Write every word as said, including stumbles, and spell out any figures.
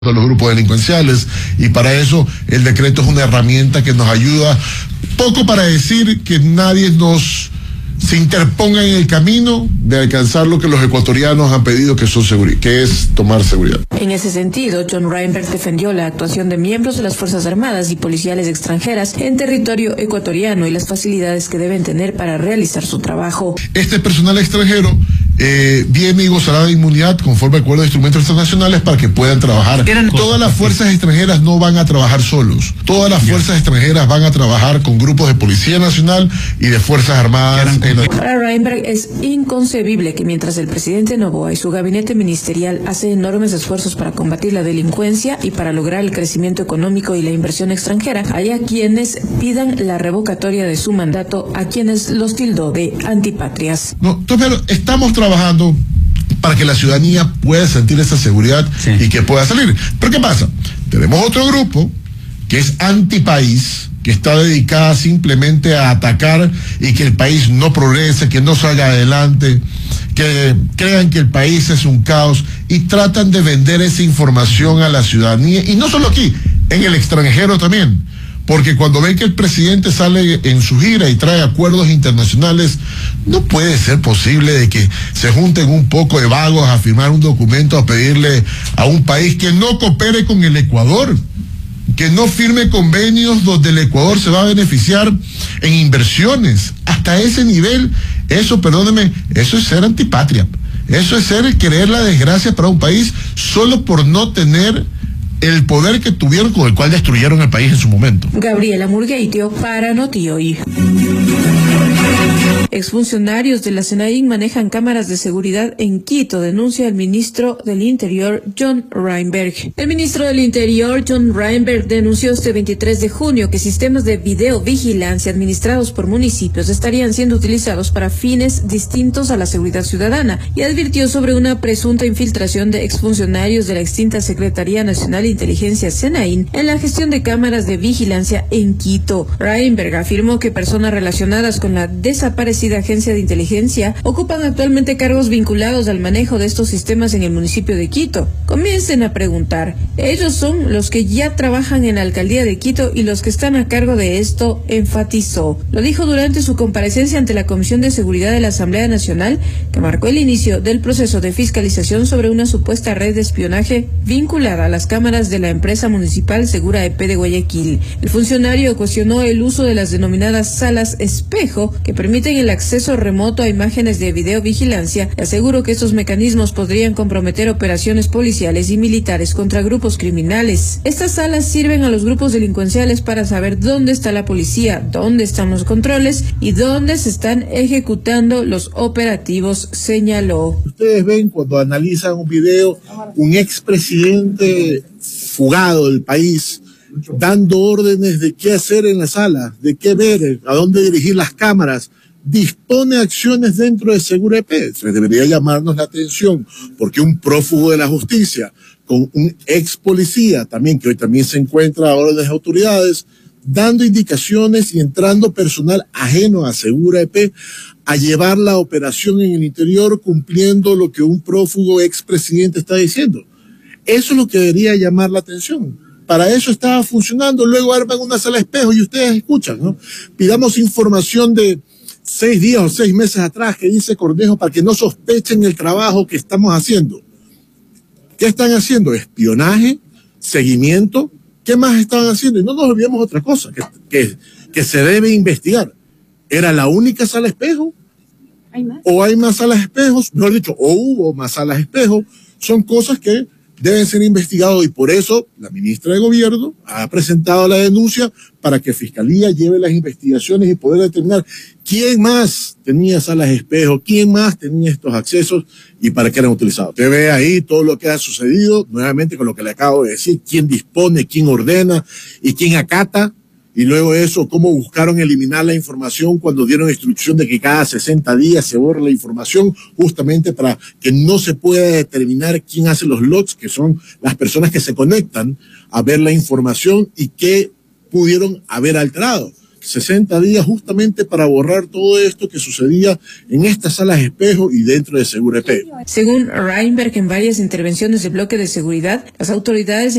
de los grupos delincuenciales, y para eso el decreto es una herramienta que nos ayuda, poco para decir que nadie nos se interponga en el camino de alcanzar lo que los ecuatorianos han pedido, que son seguri- que es tomar seguridad. En ese sentido, John Reinberg defendió la actuación de miembros de las Fuerzas Armadas y policiales extranjeras en territorio ecuatoriano y las facilidades que deben tener para realizar su trabajo. Este personal extranjero eh, viene y gozará de inmunidad conforme al acuerdo de instrumentos internacionales para que puedan trabajar. Todas las fuerzas extranjeras no van a trabajar solos. Todas las fuerzas extranjeras van a trabajar con grupos de Policía Nacional y de Fuerzas Armadas. Para Reinberg es inconcebible que mientras el presidente Noboa y su gabinete ministerial hacen enormes esfuerzos para combatir la delincuencia y para lograr el crecimiento económico y la inversión extranjera, haya quienes pidan la revocatoria de su mandato a quienes los tildó de antipatrias. No, entonces, estamos trabajando para que la ciudadanía pueda sentir esa seguridad, sí, y que pueda salir. Pero ¿qué pasa? Tenemos otro grupo que es antipaís, que está dedicada simplemente a atacar y que el país no progrese, que no salga adelante, que crean que el país es un caos y tratan de vender esa información a la ciudadanía, y no solo aquí, en el extranjero también, porque cuando ven que el presidente sale en su gira y trae acuerdos internacionales, no puede ser posible de que se junten un poco de vagos a firmar un documento, a pedirle a un país que no coopere con el Ecuador, que no firme convenios donde el Ecuador se va a beneficiar en inversiones. Hasta ese nivel, eso, perdóneme, eso es ser antipatria. Eso es ser querer la desgracia para un país solo por no tener el poder que tuvieron, con el cual destruyeron el país en su momento. Gabriela Murgueitio para Noti Hoy. Exfuncionarios de la SENAIN manejan cámaras de seguridad en Quito, denuncia el ministro del Interior, John Reinberg. El ministro del Interior, John Reinberg, denunció este veintitrés de junio que sistemas de videovigilancia administrados por municipios estarían siendo utilizados para fines distintos a la seguridad ciudadana, y advirtió sobre una presunta infiltración de exfuncionarios de la extinta Secretaría Nacional de Inteligencia SENAIN en la gestión de cámaras de vigilancia en Quito. Reinberg afirmó que personas relacionadas con la desaparecida agencia de inteligencia ocupan actualmente cargos vinculados al manejo de estos sistemas en el municipio de Quito. Comiencen a preguntar, ellos son los que ya trabajan en la alcaldía de Quito y los que están a cargo de esto, enfatizó. Lo dijo durante su comparecencia ante la Comisión de Seguridad de la Asamblea Nacional, que marcó el inicio del proceso de fiscalización sobre una supuesta red de espionaje vinculada a las cámaras de la empresa municipal Segura E P de Guayaquil. El funcionario cuestionó el uso de las denominadas salas espejo, que permiten el acceso remoto a imágenes de videovigilancia, y aseguró que estos mecanismos podrían comprometer operaciones policiales y militares contra grupos criminales. Estas salas sirven a los grupos delincuenciales para saber dónde está la policía, dónde están los controles y dónde se están ejecutando los operativos, señaló. Ustedes ven cuando analizan un video, un expresidente fugado del país dando órdenes de qué hacer en la sala, de qué ver, a dónde dirigir las cámaras, dispone acciones dentro de Segura E P. Se debería llamarnos la atención, porque un prófugo de la justicia con un ex policía también, que hoy también se encuentra ahora en las autoridades, dando indicaciones y entrando personal ajeno a Segura E P a llevar la operación en el interior, cumpliendo lo que un prófugo expresidente está diciendo. Eso es lo que debería llamar la atención. Para eso estaba funcionando. Luego arman una sala espejo y ustedes escuchan, ¿no? Pidamos información de seis días o seis meses atrás, que dice Cornejo, para que no sospechen el trabajo que estamos haciendo. ¿Qué están haciendo? Espionaje, seguimiento. ¿Qué más estaban haciendo? Y no nos olvidemos otra cosa, que, que, que se debe investigar. ¿Era la única sala espejo? ¿Hay más? ¿O hay más salas espejos? Mejor dicho, o hubo más salas espejo. Son cosas que deben ser investigados, y por eso la ministra de Gobierno ha presentado la denuncia para que Fiscalía lleve las investigaciones y poder determinar quién más tenía salas espejo, quién más tenía estos accesos y para qué eran utilizados. Usted ve ahí todo lo que ha sucedido, nuevamente con lo que le acabo de decir, quién dispone, quién ordena y quién acata. Y luego eso, cómo buscaron eliminar la información cuando dieron instrucción de que cada sesenta días se borre la información, justamente para que no se pueda determinar quién hace los logs, que son las personas que se conectan a ver la información y qué pudieron haber alterado. sesenta días justamente para borrar todo esto que sucedía en estas salas espejo y dentro de Segurep. Según Reinberg, en varias intervenciones de bloque de seguridad, las autoridades